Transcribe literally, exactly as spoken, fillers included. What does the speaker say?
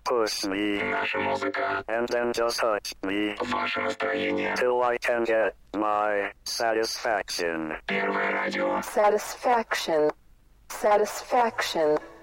push me, наша музыка, and then just touch me, ваше настроение. till I can get my satisfaction. Первое радио. Satisfaction. Satisfaction.